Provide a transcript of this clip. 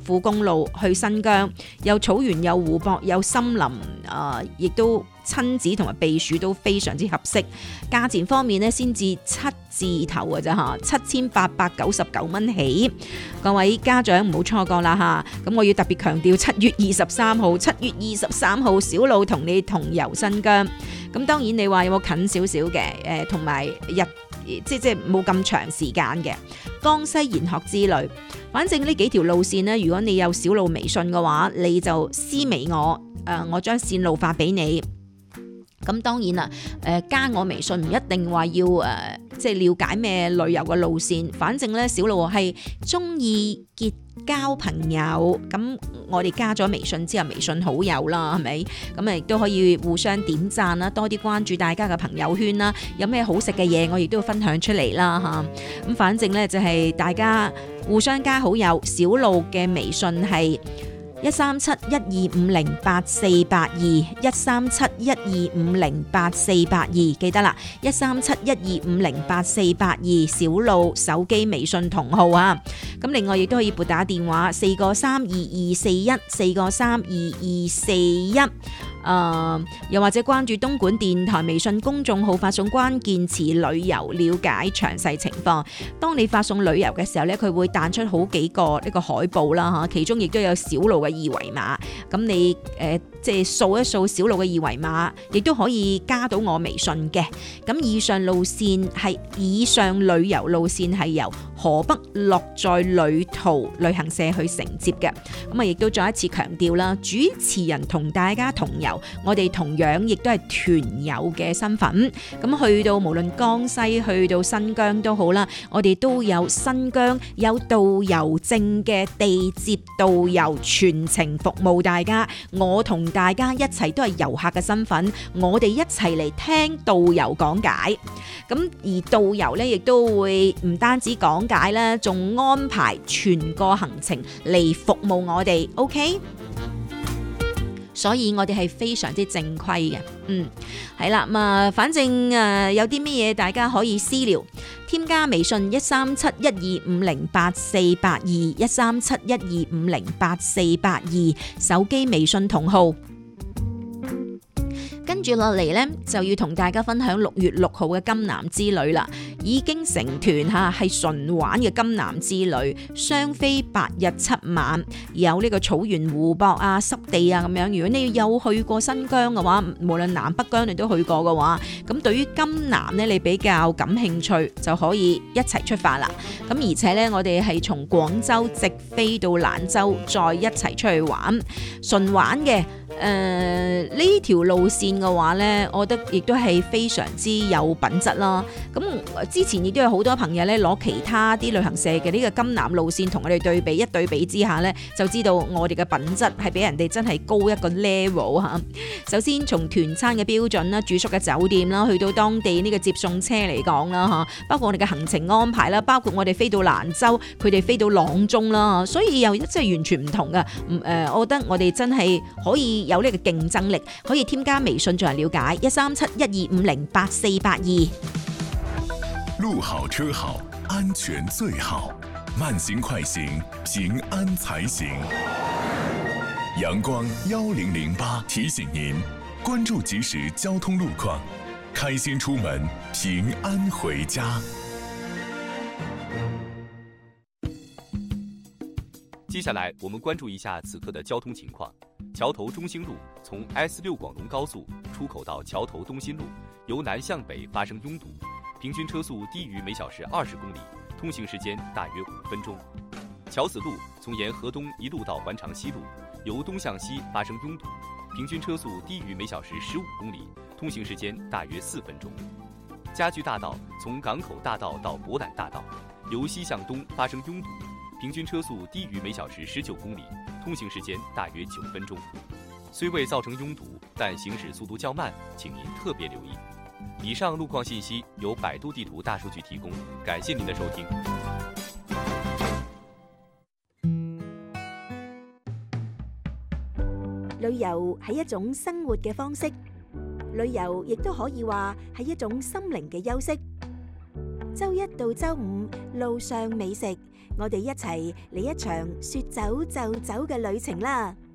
富公路去新疆，有草原有湖泊有森林，亦都親子同埋避暑都非常之合適。價錢方面呢，先至7字頭嘅啫嚇，7899蚊起。各位家長唔好錯過啦嚇。咁我要特別強調7月23號小路同你同遊新疆。咁當然你話有冇近少少嘅同埋即係冇咁長時間嘅江西研學之旅。反正呢幾條路線呢，如果你有小路微信嘅話，你就私微我，我將線路發俾你。咁當然啦，加我微信唔一定話要即係了解咩旅遊嘅路線，反正咧小路係中意結交朋友，咁我哋加咗微信之後，微信好友啦，係咪？咁亦都可以互相點讚啦，多啲關注大家嘅朋友圈啦，有咩好食嘅嘢我亦都要分享出嚟啦嚇。咁反正咧就係大家互相加好友，小路嘅微信係13712508482，13712508482，記得啦，13712508482，小路手機微信同號啊。咁另外亦都可以撥打電話4個32241，4個32241。又或者關注東莞電台微信公眾號，發送關鍵詞旅遊，了解詳細情況。當你發送旅遊嘅時候咧，佢會彈出好幾個呢個海報啦嚇，其中亦都有小路嘅二維碼。咁你即係掃一掃小路嘅二維碼，亦都可以加到我微信嘅。咁以上旅遊路線係由河北樂在旅途旅行社去承接嘅。咁亦都再一次強調啦，主持人同大家同遊，我哋同樣亦都係團友嘅身份。咁去到無論江西去到新疆都好啦，我哋都有新疆有導遊證嘅地接導遊，全程服務大家。我同大家一齊都係遊客嘅身份，我哋一齊嚟聽導遊講解。咁而導遊呢，亦都會唔單止講解啦，仲安排全個行程嚟服務我哋。OK？所以我哋係非常之正規嘅，係啦，反正有啲咩嘢大家可以私聊，添加微信13712508482，13712508482，手機微信同號。跟住落嚟呢，就要同大家分享6月6號嘅金南之旅啦，已經成團嚇，係純玩嘅金南之旅，雙飛8日7晚，有呢個草原湖泊啊、濕地啊咁樣。如果你有去過新疆嘅話，無論南北疆你都去過嘅話，咁對於金南呢，你比較感興趣，就可以一齊出發啦。咁而且呢，我哋係從廣州直飛到蘭州，再一齊出去玩，純玩嘅。呢條路線嘅話呢，我覺得亦都係非常之有品質啦。咁之前亦都有好多朋友咧攞其他啲旅行社嘅呢個金南路線同我哋對比，一對比之下呢，就知道我哋嘅品質係比人哋真係高一個 level 嚇。首先從團餐嘅標準啦、住宿嘅酒店啦，去到當地呢個接送車嚟講啦嚇，包括我哋嘅行程安排啦，包括我哋飛到蘭州，佢哋飛到阆中啦，所以又真係完全唔同嘅。我覺得我哋真係可以有呢個競爭力，可以添加微信進行了解13712508482。 路好車好，安全最好，慢行快行，平安才行。陽光1008提醒您關注即時交通路況，開心出門，平安回家。 接下来我们关注一下此刻的交通情况。桥头中兴路从 S6 广东高速出口到桥头东新路，由南向北发生拥堵，平均车速低于每小时20公里，通行时间大约5分钟。桥子路从沿河东一路到环长西路，由东向西发生拥堵，平均车速低于每小时15公里，通行时间大约4分钟。家具大道从港口大道到博览大道，由西向东发生拥堵，平均车速低于每小时19公里，通行时间大约9分钟。虽未造成拥堵，但行驶速度较慢，请您特别留意。以上路况信息由百度地图大数据提供，感谢您的收听。 旅遊係一種生活嘅方式，旅遊亦都可以話係一種心靈嘅休息。周一到周五路上美食， 我哋一齊嚟一場說走就走嘅旅程啦！